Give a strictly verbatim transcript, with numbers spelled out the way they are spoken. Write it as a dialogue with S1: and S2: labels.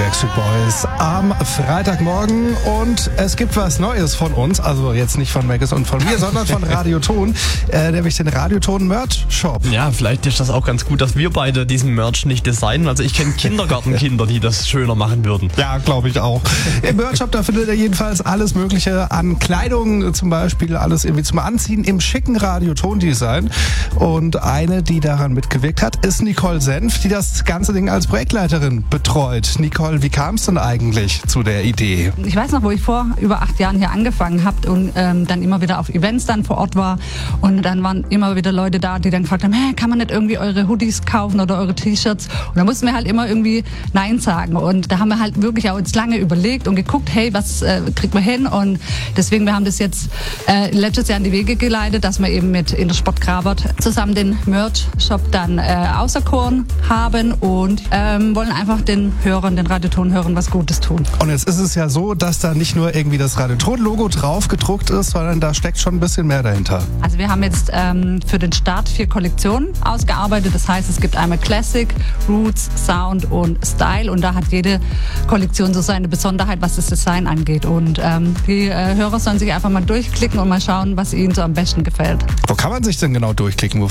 S1: Backstreet Boys am Freitagmorgen und es gibt was Neues von uns, also jetzt nicht von Maggis und von mir, sondern von Radioton, äh, nämlich den Radioton Merch Shop.
S2: Ja, vielleicht ist das auch ganz gut, dass wir beide diesen Merch nicht designen. Also ich kenne Kindergartenkinder, die das schöner machen würden.
S1: Ja, glaube ich auch. Im Merch Shop, da findet ihr jedenfalls alles Mögliche an Kleidung, zum Beispiel alles irgendwie zum Anziehen im schicken Radioton-Design. Und eine, die daran mitgewirkt hat, ist Nicole Senf, die das ganze Ding als Projektleiterin betreut. Nicole, wie kam es denn eigentlich zu der Idee?
S3: Ich weiß noch, wo ich vor über acht Jahren hier angefangen habe und ähm, dann immer wieder auf Events dann vor Ort war und dann waren immer wieder Leute da, die dann gefragt haben, hey, kann man nicht irgendwie eure Hoodies kaufen oder eure T-Shirts? Und da mussten wir halt immer irgendwie Nein sagen und da haben wir halt wirklich auch uns lange überlegt und geguckt, hey, was äh, kriegt man hin? Und deswegen, wir haben das jetzt äh, letztes Jahr in die Wege geleitet, dass wir eben mit Intersport Grabert zusammen den Merch-Shop dann äh, auserkoren haben und ähm, wollen einfach den Hörern, den Radioton-Hörern was Gutes tun.
S1: Und jetzt ist es ja so, dass da nicht nur irgendwie das Radioton-Logo drauf gedruckt ist, sondern da steckt schon ein bisschen mehr dahinter.
S3: Also wir haben jetzt ähm, für den Start vier Kollektionen ausgearbeitet. Das heißt, es gibt einmal Classic, Roots, Sound und Style und da hat jede Kollektion so seine Besonderheit, was das Design angeht. Und ähm, die äh, Hörer sollen sich einfach mal durchklicken und mal schauen, was ihnen so am besten gefällt.
S1: Wo kann man sich denn genau durchklicken?